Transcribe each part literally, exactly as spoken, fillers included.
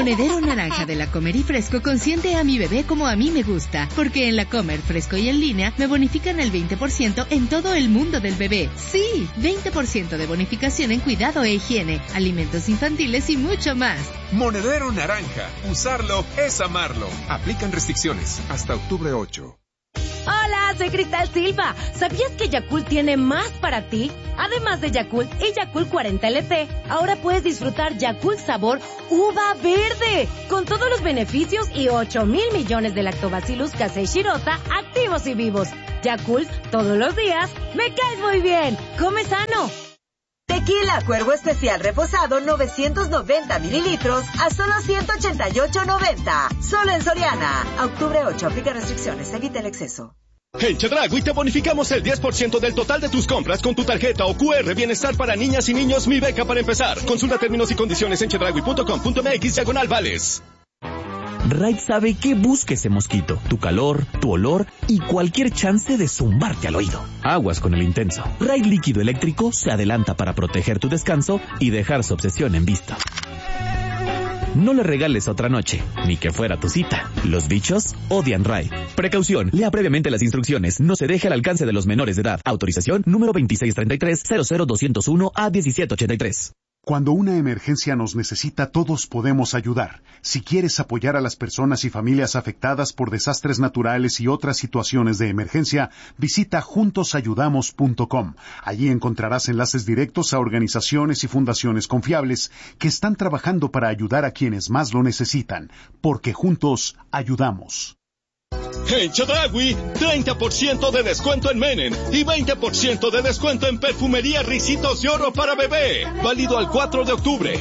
Monedero naranja de La Comer y Fresco consiente a mi bebé como a mí me gusta, porque en La Comer, Fresco y en línea me bonifican el veinte por ciento en todo el mundo del bebé. Sí, veinte por ciento de bonificación en cuidado e higiene, alimentos infantiles y mucho más. Monedero naranja. Usarlo es amarlo. Aplican restricciones hasta octubre ocho. Hola, soy Cristal Silva. ¿Sabías que Yakult tiene más para ti? Además de Yakult y Yakult cuarenta L T, ahora puedes disfrutar Yakult sabor uva verde, con todos los beneficios y ocho mil millones de lactobacillus casei shirota activos y vivos. Yakult, todos los días, me caes muy bien. Come sano. Tequila Cuervo Especial Reposado novecientos noventa mililitros a solo ciento ochenta y ocho noventa. Solo en Soriana. A octubre ocho, aplica restricciones, evita el exceso. En Chedraui te bonificamos el diez por ciento del total de tus compras con tu tarjeta o cu erre Bienestar para niñas y niños Mi Beca para empezar. Consulta términos y condiciones en chedraui punto com punto m x diagonal vales. Raid sabe qué busca ese mosquito, tu calor, tu olor y cualquier chance de zumbarte al oído. Aguas con el intenso. Raid líquido eléctrico se adelanta para proteger tu descanso y dejar su obsesión en vista. No le regales otra noche, ni que fuera tu cita. Los bichos odian Raid. Precaución, lea previamente las instrucciones. No se deje al alcance de los menores de edad. Autorización número veintiséis treinta y tres cero cero doscientos uno a diecisiete ochenta y tres. Cuando una emergencia nos necesita, todos podemos ayudar. Si quieres apoyar a las personas y familias afectadas por desastres naturales y otras situaciones de emergencia, visita juntos ayudamos punto com. Allí encontrarás enlaces directos a organizaciones y fundaciones confiables que están trabajando para ayudar a quienes más lo necesitan, porque juntos ayudamos. En Chedraui, treinta por ciento de descuento en Menem y veinte por ciento de descuento en perfumería Ricitos de Oro para bebé. Válido al cuatro de octubre.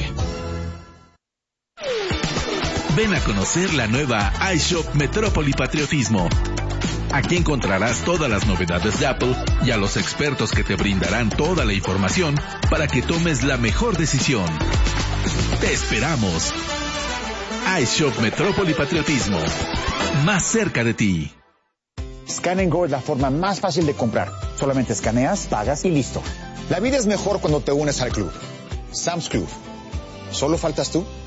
Ven a conocer la nueva iShop Metrópoli Patriotismo. Aquí encontrarás todas las novedades de Apple y a los expertos que te brindarán toda la información para que tomes la mejor decisión. Te esperamos. iShop Metrópoli Patriotismo. Más cerca de ti. Scan and Go es la forma más fácil de comprar. Solamente escaneas, pagas y listo. La vida es mejor cuando te unes al club. Sam's Club. ¿Solo faltas tú?